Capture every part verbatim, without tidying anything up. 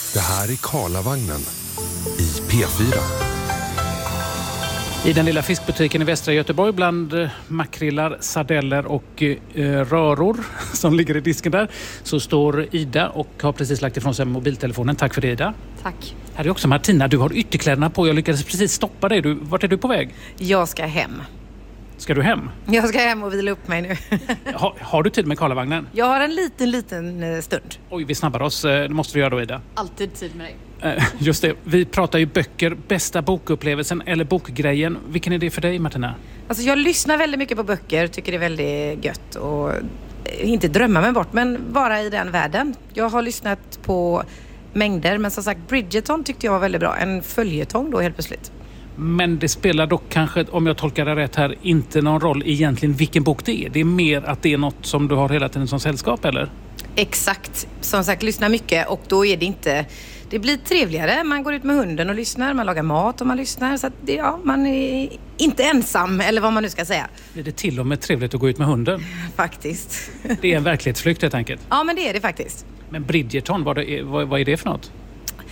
Det här är Karlavagnen i P fyra. I den lilla fiskbutiken i västra Göteborg bland makrillar, sardeller och eh, röror som ligger i disken där så står Ida och har precis lagt ifrån sig mobiltelefonen. Tack för det, Ida. Tack. Här är också Martina. Du har ytterkläderna på. Jag lyckades precis stoppa dig. Du, vart är du på väg? Jag ska hem. Ska du hem? Jag ska hem och vila upp mig nu. ha, har du tid med Karlavagnen? Jag har en liten, liten stund. Oj, vi snabbar oss. Det måste vi göra då, Ida. Alltid tid med dig. Just det, vi pratar ju böcker, bästa bokupplevelsen eller bokgrejen. Vilken är det för dig, Martina? Alltså jag lyssnar väldigt mycket på böcker, tycker det är väldigt gött och inte drömma mig bort, men vara i den världen. Jag har lyssnat på mängder, men som sagt Bridgerton tyckte jag var väldigt bra. En följetong då helt plötsligt. Men det spelar dock kanske, om jag tolkar det rätt här, inte någon roll egentligen vilken bok det är. Det är mer att det är något som du har hela tiden som sällskap, eller? Exakt. Som sagt, lyssna mycket och då är det inte... Det blir trevligare. Man går ut med hunden och lyssnar. Man lagar mat och man lyssnar. Så att det, ja, man är inte ensam, eller vad man nu ska säga. Är det till och med trevligt att gå ut med hunden? Faktiskt. Det är en verklighetsflykt helt enkelt. Ja, men det är det faktiskt. Men Bridgerton, vad, det är, vad, vad är det för något?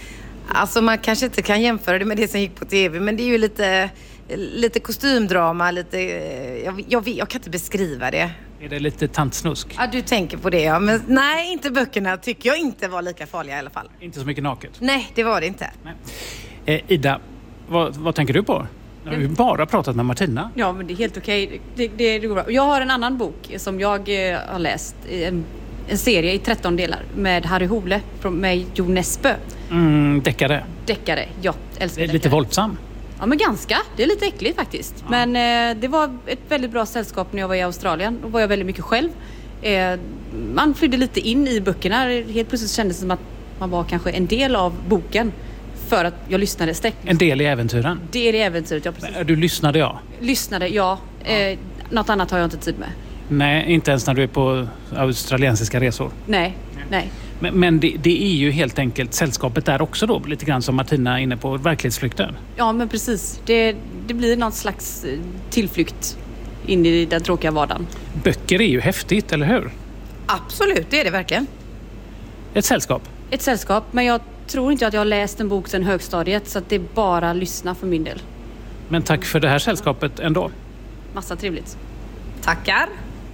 Alltså man kanske inte kan jämföra det med det som gick på tv. Men det är ju lite, lite kostymdrama. Lite, jag, jag, jag kan inte beskriva det. Är det lite tantsnusk? Ja, du tänker på det, ja. Men nej, inte böckerna tycker jag inte var lika farliga i alla fall. Inte så mycket naket? Nej, det var det inte. Nej. Eh, Ida, vad, vad tänker du på? Jag har ju bara pratat med Martina. Ja, men det är helt okej. Det, det, det går bra. Jag har en annan bok som jag eh, har läst. En, en serie i tretton delar med Harry Hole från, med Jo Nesbø. Mm, deckare. Deckare, ja. Älskar Lite deckare. våldsam. Ja, men ganska. Det är lite äckligt faktiskt. Ja. Men eh, det var ett väldigt bra sällskap när jag var i Australien. Då var jag väldigt mycket själv. Eh, man flydde lite in i böckerna. Helt plötsligt kändes det som att man var kanske en del av boken. För att jag lyssnade sträckt. En del i äventyren? Det är det äventyret, ja precis. Men, du lyssnade, ja? Lyssnade, ja. Eh, något annat har jag inte tid med. Nej, inte ens när du är på australiensiska resor? Nej, nej. Men, men det, det är ju helt enkelt sällskapet där också då, lite grann som Martina är inne på, verklighetsflykten. Ja, men precis. Det, det blir någon slags tillflykt in i den tråkiga vardagen. Böcker är ju häftigt, eller hur? Absolut, det är det verkligen. Ett sällskap? Ett sällskap, men jag tror inte att jag har läst en bok sedan högstadiet, så att det är bara lyssna för min del. Men tack för det här sällskapet ändå. Massa trevligt. Tackar.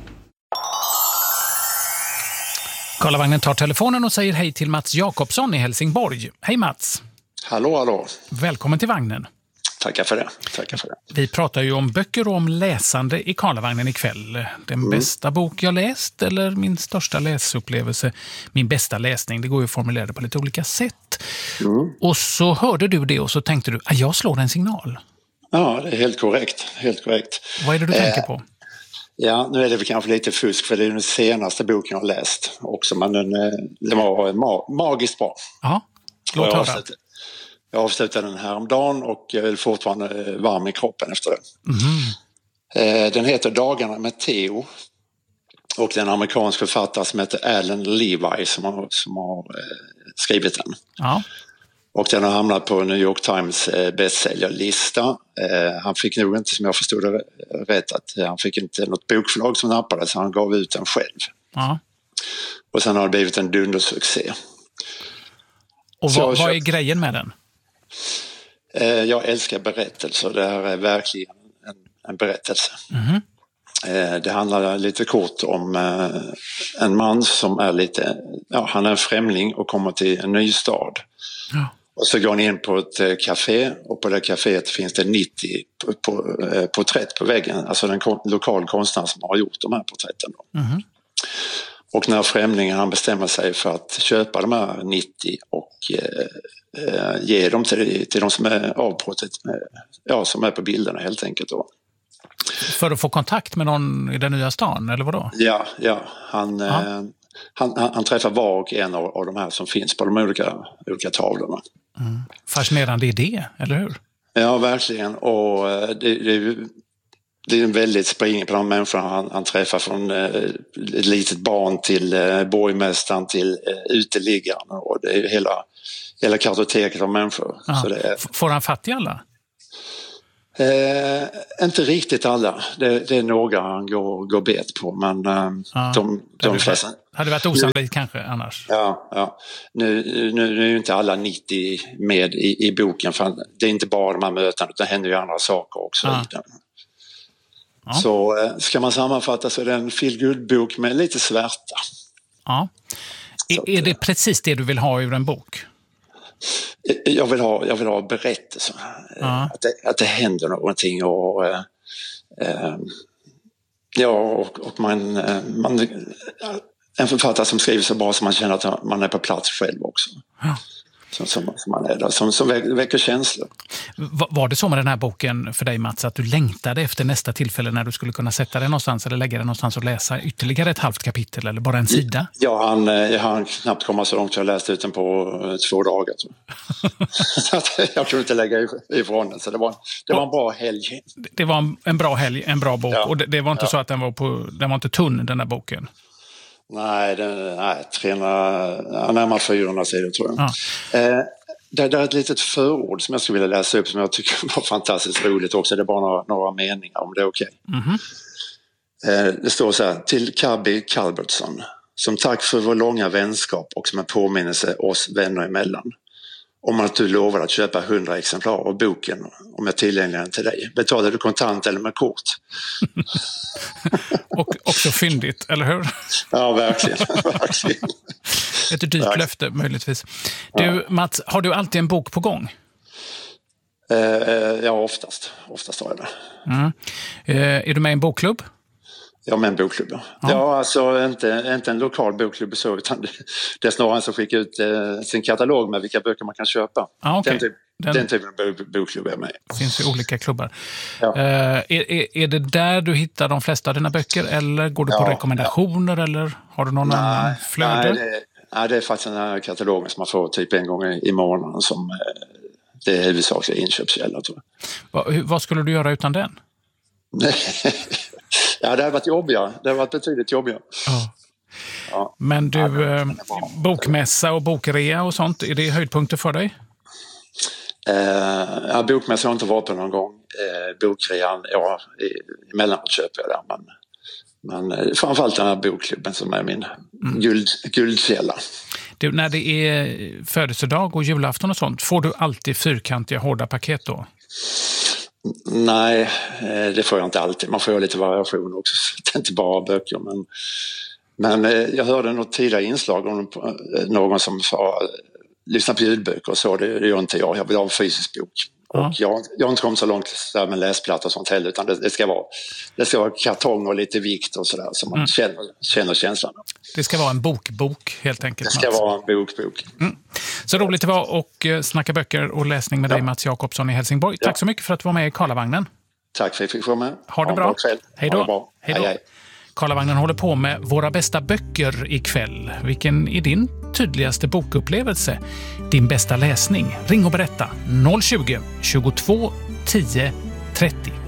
Karlavagnen tar telefonen och säger hej till Mats Jakobsson i Helsingborg. Hej Mats! Hallå, hallå. Välkommen till vagnen. Tackar för det. Tackar för det. Vi pratar ju om böcker och om läsande i Karlavagnen ikväll. Den mm. bästa bok jag läst eller min största läsupplevelse. Min bästa läsning, det går ju att formulera det på lite olika sätt. Mm. Och så hörde du det och så tänkte du att jag slår en signal. Ja, det är helt korrekt. Helt korrekt. Vad är det du eh, tänker på? Ja, nu är det väl kanske lite fusk för det är den senaste boken jag har läst också. Men den, den var ma- magiskt bra. Ja, låt höra. Avslutade, jag avslutade den här om dagen och jag är fortfarande varm i kroppen efter det. Mm. Den heter Dagarna med Theo. Och det är en amerikansk författare som heter Alan Levi som har, som har skrivit den. Ja. Och den har hamnat på New York Times bestsäljarlista. Han fick nog inte, som jag förstod det rätt, att han fick inte något bokförlag som nappade, så han gav ut den själv. Ja. Och sen har det blivit en dundersuccé. Och vad, vad är grejen med den? Jag älskar berättelser. Det här är verkligen en, en berättelse. Mm. Det handlar lite kort om en man som är lite, ja, han är en främling och kommer till en ny stad. Ja. Och så går han in på ett café och på det caféet finns det nittio porträtt på väggen. Alltså en lokal konstnär som har gjort de här porträtten. Mm. Och när främlingen han bestämmer sig för att köpa de här nittio och eh, ge dem till, till de som är avporträtt, ja, som är på bilderna helt enkelt då. För att få kontakt med någon i den nya stan, eller vadå? Ja, ja. Han, ja. Eh, han, han, han träffar var och en av, av de här som finns på de olika, olika tavlorna. Mm. Fascinerande idé, eller hur? Ja, verkligen. Och eh, det, det är ju det är en väldigt springning på de människorna han, han träffar, från eh, ett litet barn till eh, borgmästaren till eh, uteliggaren. Och det är hela, hela kartoteket av människor. Så det är, får han fatt i alla? Eh, inte riktigt alla. Det, det är några han går, går bet på. Men eh, de, de, flesta, Hade varit osannolikt kanske annars. Ja, ja. Nu, nu, nu är ju inte alla nittio med i, i boken, för det är inte bara de här mötena, utan det händer ju andra saker också. Ja. Ja. Så ska man sammanfatta så är det en feel-good-bok med lite svärta. Ja. Är, är det precis det du vill ha ur en bok? Jag vill ha, jag vill ha berättelser. Ja. Att, det, att det händer någonting och äh, äh, ja, och, och man, man en författare som skriver så bra som man känner att man är på plats själv också. Ja. Som, som, som man är där, som, som väcker känslor. Var, var det så med den här boken för dig, Mats, att du längtade efter nästa tillfälle när du skulle kunna sätta dig någonstans eller lägga dig någonstans och läsa ytterligare ett halvt kapitel eller bara en sida? Ja, han, jag hann knappt komma så långt, jag läste ut den på två dagar. Så jag kunde inte lägga ifrån den, så det var, det var en bra helg. Det var en, en bra helg, en bra bok. Ja. Och det, det var inte ja. så att den var, på, den var inte tunn, den där boken? Nej, den, nej trehundra, närmare fyrahundra sidor tror jag. Ja. Eh, det, det är ett litet förord som jag skulle vilja läsa upp som jag tycker var fantastiskt roligt också. Det är bara några, några meningar om det är okej. Okay. Mm-hmm. Eh, det står så här: till Cabby Calbertson, som tack för vår långa vänskap och som en påminnelse oss vänner emellan. Om att du lovar att köpa hundra exemplar av boken om jag tillgängliggör den till dig. Betalar du kontant eller med kort? Och också fyndigt, eller hur? Ja, verkligen. verkligen. Ett dyrt verkligen. löfte, möjligtvis. Du, ja. Mats, har du alltid en bok på gång? Eh, ja, oftast. Oftast har jag det. Mm. Eh, är du med i en bokklubb? Ja, med en bokklubb. Ja, ja alltså inte, inte en lokal bokklubb så, utan det, det är snarare en som skickar ut eh, sin katalog med vilka böcker man kan köpa. Ah, okay. Den, typ, den... den typen av bokklubb är med. Det finns ju olika klubbar. Ja. Eh, är, är, är det där du hittar de flesta av dina böcker eller går du på ja, rekommendationer ja. eller har du någon nej, annan flöde? Nej det, nej, det är faktiskt den här katalogen som man får typ en gång i månaden som eh, det är huvudsakliga inköpskälla, tror jag. Va, vad skulle du göra utan den? Ja, det har varit jobbigare. Det har varit betydligt jobbigare. Ja. Ja. Men du, ja, eh, bokmässa och bokrea och sånt, är det höjdpunkter för dig? Eh, ja, bokmässa har jag inte varit på någon gång. Eh, bokrean, ja, emellanåt köper jag det. Men, men eh, framförallt den här bokklubben som är min mm. guld, guldkälla. Du, när det är födelsedag och julafton och sånt, får du alltid fyrkantiga hårda paket då? Nej, det får jag inte alltid. Man får ju lite variation också. Det är inte bara böcker. Men, men jag hörde något tidigare inslag om någon som sa lyssna på ljudböcker och så. Det, det gör inte jag. Jag vill ha en fysisk bok. Ja. Och jag, jag har inte kommit så långt där med läsplatta och sånt heller. Utan det, det, ska vara, det ska vara kartong och lite vikt och sådär. Så man mm. känner, känner känslan. Det ska vara en bokbok helt enkelt. Det ska Mats. vara en bokbok. Mm. Så roligt det var att snacka böcker och läsning med ja. dig, Mats Jakobsson i Helsingborg. Tack ja. så mycket för att du var med i Karlavagnen. Tack för att jag fick vara med. Ha det bra. Hej då. Hej då. Karlavagnen håller på med våra bästa böcker ikväll. Vilken är din tydligaste bokupplevelse? Din bästa läsning? Ring och berätta. noll tjugo, tjugotvå tio trettio.